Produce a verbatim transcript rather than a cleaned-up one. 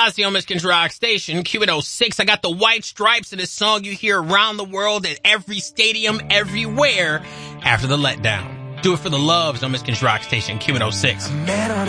Mozzie on Michigan's Rock Station, Q one oh six. I got the White Stripes in a song you hear around the world at every stadium, everywhere after the letdown. Do it for the loves on Michigan's Rock Station, Q one oh six.